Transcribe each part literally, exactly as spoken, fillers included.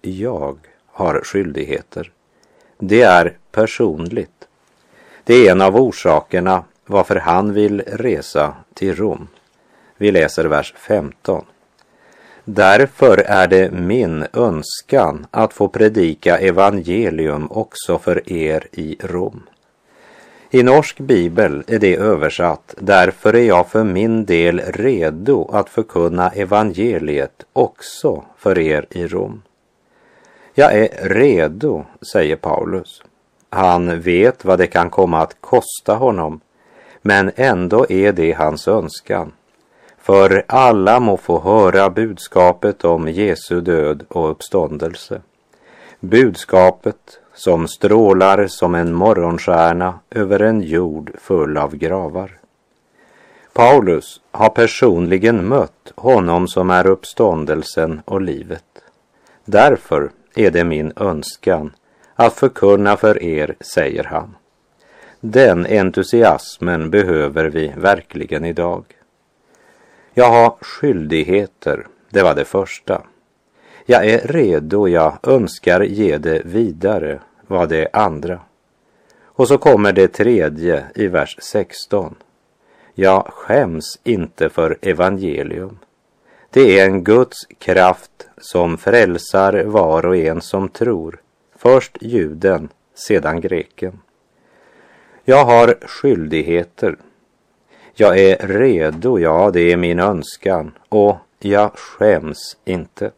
jag har skyldigheter. Det är personligt. Det är en av orsakerna varför han vill resa till Rom. Vi läser vers femton. Därför är det min önskan att få predika evangelium också för er i Rom. I norsk bibel är det översatt: därför är jag för min del redo att förkunna evangeliet också för er i Rom. Jag är redo, säger Paulus. Han vet vad det kan komma att kosta honom, men ändå är det hans önskan. För alla må få höra budskapet om Jesu död och uppståndelse. Budskapet som strålar som en morgonstjärna över en jord full av gravar. Paulus har personligen mött honom som är uppståndelsen och livet. Därför är det min önskan att förkunna för er, säger han. Den entusiasmen behöver vi verkligen idag. Jag har skyldigheter, det var det första. Jag är redo, jag önskar ge det vidare, var det andra. Och så kommer det tredje i vers sexton. Jag skäms inte för evangelium. Det är en Guds kraft som frälsar var och en som tror. Först juden, sedan greken. Jag har skyldigheter. Jag är redo, ja, det är min önskan. Och jag skäms inte.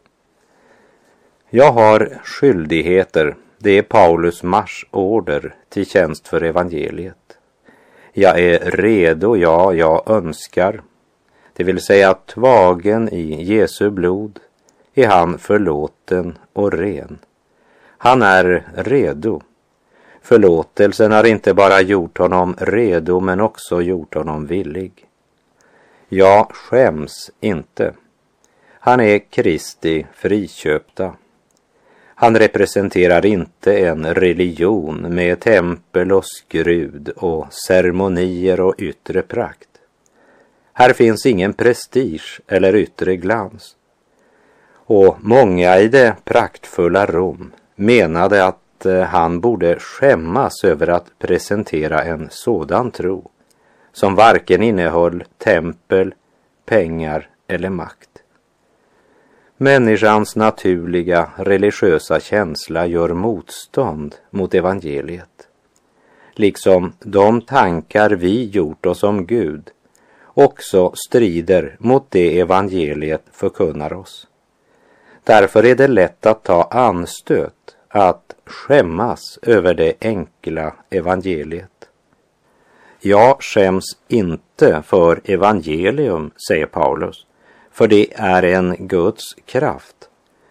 Jag har skyldigheter. Det är Paulus marschorder till tjänst för evangeliet. Jag är redo, ja, jag önskar. Det vill säga tvagen i Jesu blod är han förlåten och ren. Han är redo. Förlåtelsen har inte bara gjort honom redo men också gjort honom villig. Jag skäms inte. Han är Kristi friköpta. Han representerar inte en religion med tempel och skrud och ceremonier och yttre prakt. Här finns ingen prestige eller yttre glans. Och många i det praktfulla Rom menade att han borde skämmas över att presentera en sådan tro som varken innehöll tempel, pengar eller makt. Människans naturliga religiösa känsla gör motstånd mot evangeliet. Liksom de tankar vi gjort oss om Gud också strider mot det evangeliet förkunnar oss. Därför är det lätt att ta anstöt, att skämmas över det enkla evangeliet. Jag skäms inte för evangelium, säger Paulus, för det är en Guds kraft.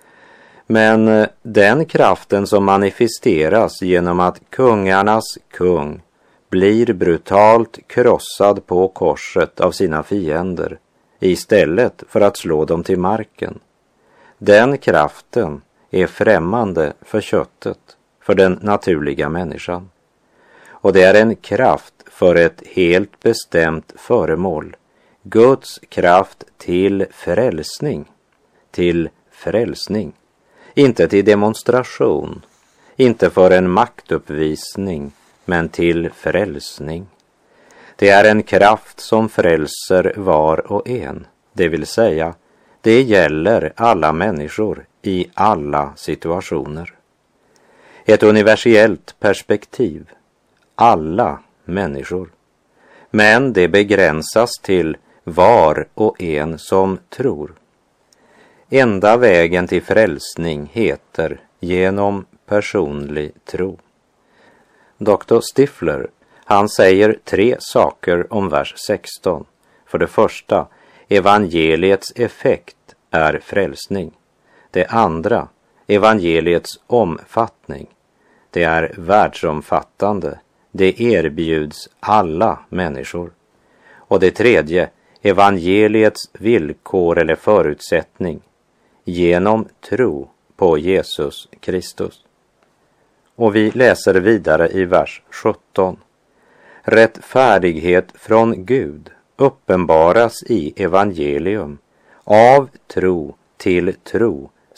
Men den kraften som manifesteras genom att kungarnas kung blir brutalt krossad på korset av sina fiender istället för att slå dem till marken. Den kraften är främmande för köttet, för den naturliga människan. Och det är en kraft för ett helt bestämt föremål. Guds kraft till frälsning. Till frälsning. Inte till demonstration. Inte för en maktuppvisning, men till frälsning. Det är en kraft som frälser var och en. Det vill säga, det gäller alla människor i alla situationer. Ett universellt perspektiv. Alla människor. Men det begränsas till var och en som tror. Enda vägen till frälsning heter genom personlig tro. doktor Stifler, han säger tre saker om vers sexton. För det första, evangeliets effekt är frälsning. Det andra, evangeliets omfattning. Det är världsomfattande. Det erbjuds alla människor. Och det tredje, evangeliets villkor eller förutsättning. Genom tro på Jesus Kristus. Och vi läser vidare i vers sjutton. Rättfärdighet från Gud uppenbaras i evangelium av tro till tro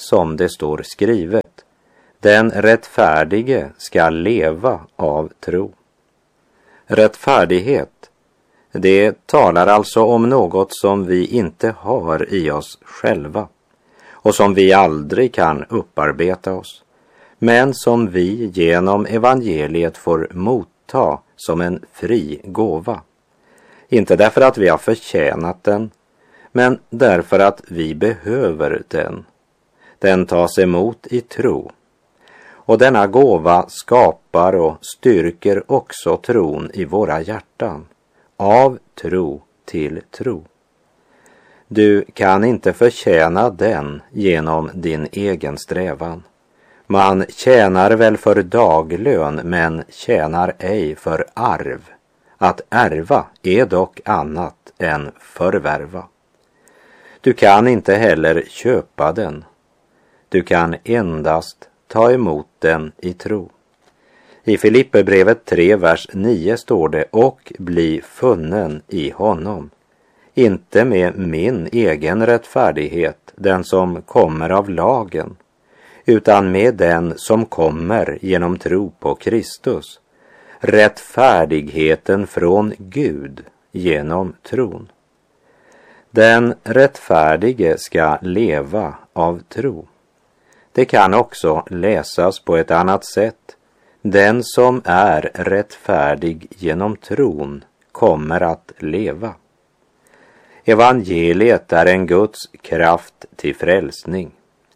som det står skrivet, den rättfärdige ska leva av tro. Rättfärdighet, det talar alltså om något som vi inte har i oss själva och som vi aldrig kan upparbeta oss, men som vi genom evangeliet får motta som en fri gåva. Inte därför att vi har förtjänat den, men därför att vi behöver den. Den tas emot i tro. Och denna gåva skapar och styrker också tron i våra hjärtan, av tro till tro. Du kan inte förtjäna den genom din egen strävan. Man tjänar väl för daglön, men tjänar ej för arv. Att ärva är dock annat än förvärva. Du kan inte heller köpa den. Du kan endast ta emot den i tro. I Filipperbrevet tre, vers nio står det: och bli funnen i honom, inte med min egen rättfärdighet, den som kommer av lagen, utan med den som kommer genom tro på Kristus, rättfärdigheten från Gud genom tron. Den rättfärdige ska leva av tro. Det kan också läsas på ett annat sätt. Den som är rättfärdig genom tron kommer att leva. Evangeliet är en Guds kraft till frälsning.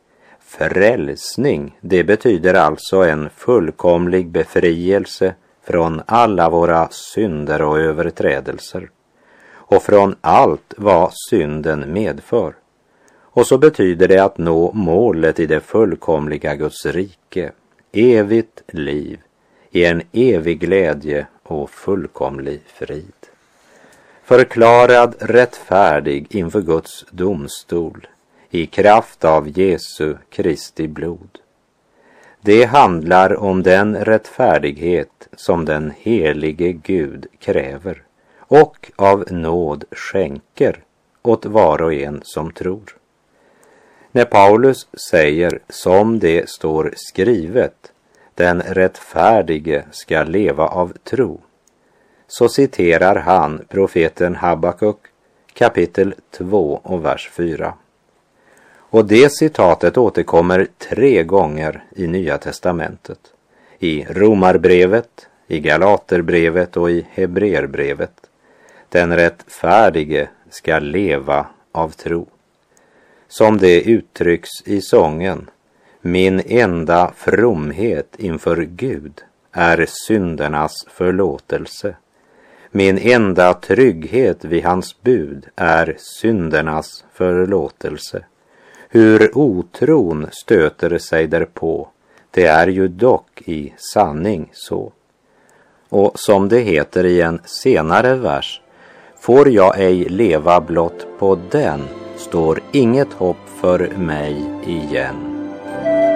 Frälsning, det betyder alltså en fullkomlig befrielse från alla våra synder och överträdelser och från allt vad synden medför. Och så betyder det att nå målet i det fullkomliga Guds rike, evigt liv, i en evig glädje och fullkomlig frid. Förklarad rättfärdig inför Guds domstol, i kraft av Jesu Kristi blod. Det handlar om den rättfärdighet som den helige Gud kräver och av nåd skänker åt var och en som tror. När Paulus säger som det står skrivet, den rättfärdige ska leva av tro, så citerar han profeten Habakuk kapitel två och vers fyra. Och det citatet återkommer tre gånger i Nya testamentet. I Romarbrevet, i Galaterbrevet och i Hebreerbrevet. Den rättfärdige ska leva av tro. Som det uttrycks i sången, min enda fromhet inför Gud är syndernas förlåtelse. Min enda trygghet vid hans bud är syndernas förlåtelse. Hur otron stöter sig därpå, det är ju dock i sanning så. Och som det heter i en senare vers, får jag ej leva blott på den, står inget hopp för mig igen.